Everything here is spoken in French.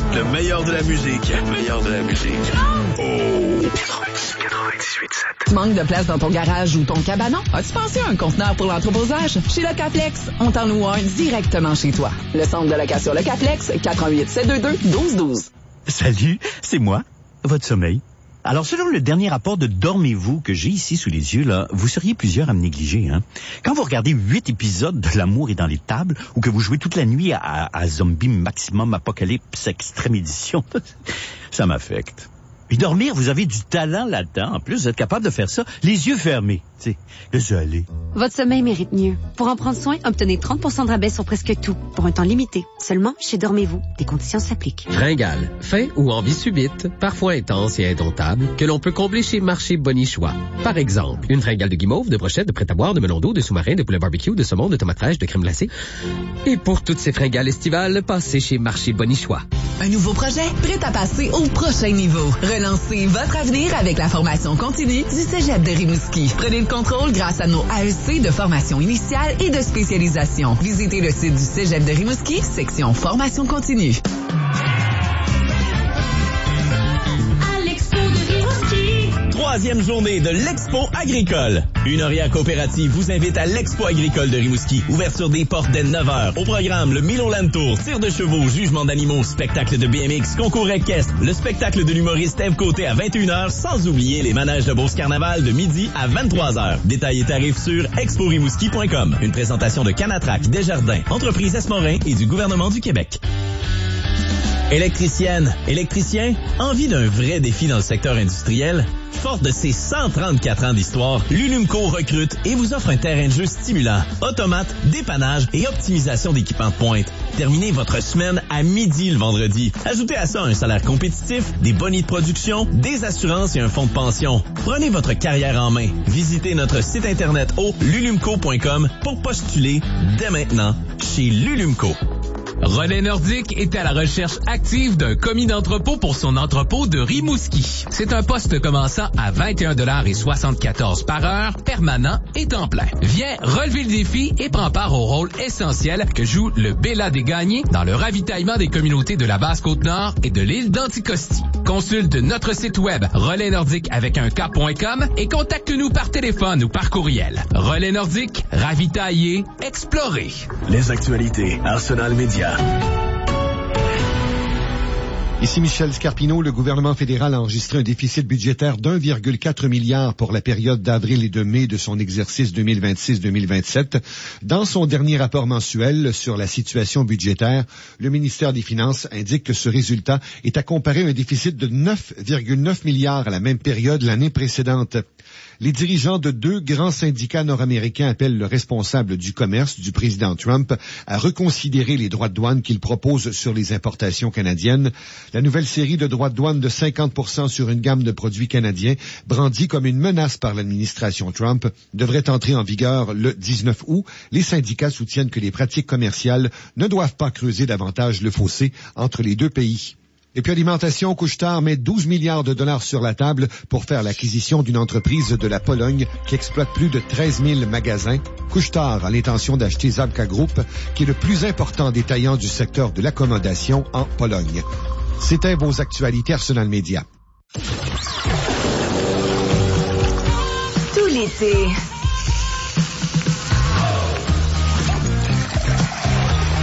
Le meilleur de la musique. Meilleur de la musique. Oh! 98.7. Manque de place dans ton garage ou ton cabanon? As-tu pensé à un conteneur pour l'entreposage? Chez Locaflex, on t'en loue un directement chez toi. Le centre de location Locaflex, 88-722-1212. Salut, c'est moi, votre sommeil. Alors, selon le dernier rapport de Dormez-vous que j'ai ici sous les yeux, là, vous seriez plusieurs à me négliger, hein. Quand vous regardez 8 épisodes de L'amour est dans les tables, ou que vous jouez toute la nuit à Zombie Maximum Apocalypse Extrême Édition, ça m'affecte. Puis dormir, vous avez du talent là-dedans. En plus, vous êtes capable de faire ça, les yeux fermés. Tu sais, laissez aller. Votre sommeil mérite mieux. Pour en prendre soin, obtenez 30% de rabais sur presque tout, pour un temps limité. Seulement chez Dormez-vous. Des conditions s'appliquent. Fringale, faim ou envie subite, parfois intense et indomptable, que l'on peut combler chez Marché Bonichois. Par exemple, une fringale de guimauve, de brochette, de prêt-à-boire, de melon d'eau, de sous-marin, de poulet barbecue, de saumon, de tomates fraîches, de crème glacée. Et pour toutes ces fringales estivales, passez chez Marché Bonichois. Un nouveau projet prêt à passer au prochain niveau. Relancez votre avenir avec la formation continue du Cégep de Rimouski. Prenez le contrôle grâce à nos AEC de formation initiale et de spécialisation. Visitez le site du Cégep de Rimouski, section formation continue. Troisième journée de l'Expo agricole. Une Oria coopérative vous invite à l'Expo agricole de Rimouski. Ouverture des portes dès 9h. Au programme, le Milo Land Tour, tir de chevaux, jugement d'animaux, spectacle de BMX, concours équestre, le spectacle de l'humoriste Eve Côté à 21h, sans oublier les manèges de Beauce Carnaval de midi à 23h. Détails et tarifs sur exporimouski.com. Une présentation de Canatrac, Desjardins, Entreprise Esmorin et du gouvernement du Québec. Électricienne, électricien, envie d'un vrai défi dans le secteur industriel? Forte de ses 134 ans d'histoire, l'Ulumco recrute et vous offre un terrain de jeu stimulant, automate, dépannage et optimisation d'équipements de pointe. Terminez votre semaine à midi le vendredi. Ajoutez à ça un salaire compétitif, des bonnies de production, des assurances et un fonds de pension. Prenez votre carrière en main. Visitez notre site internet au lulumco.com pour postuler dès maintenant chez l'Ulumco. Relais Nordique est à la recherche active d'un commis d'entrepôt pour son entrepôt de Rimouski. C'est un poste commençant à 21,74 $ par heure, permanent et temps plein. Viens relever le défi et prends part au rôle essentiel que joue le Bella des Gagnés dans le ravitaillement des communautés de la Basse-Côte-Nord et de l'île d'Anticosti. Consulte notre site web relaisnordique.com et contacte-nous par téléphone ou par courriel. Relais Nordique, ravitailler, explorer. Les actualités, Arsenal Média. Ici Michel Scarpino. Le gouvernement fédéral a enregistré un déficit budgétaire d'1,4 milliard pour la période d'avril et de mai de son exercice 2026-2027. Dans son dernier rapport mensuel sur la situation budgétaire, le ministère des Finances indique que ce résultat est à comparer à un déficit de 9,9 milliards à la même période l'année précédente. Les dirigeants de 2 grands syndicats nord-américains appellent le responsable du commerce du président Trump à reconsidérer les droits de douane qu'il propose sur les importations canadiennes. La nouvelle série de droits de douane de 50% sur une gamme de produits canadiens, brandie comme une menace par l'administration Trump, devrait entrer en vigueur le 19 août. Les syndicats soutiennent que les pratiques commerciales ne doivent pas creuser davantage le fossé entre les deux pays. Et puis Alimentation, Couche-Tard met 12 milliards de dollars sur la table pour faire l'acquisition d'une entreprise de la Pologne qui exploite plus de 13 000 magasins. Couche-Tard a l'intention d'acheter Zabka Group, qui est le plus important détaillant du secteur de l'accommodation en Pologne. C'était vos actualités Arsenal Média. Tout l'été,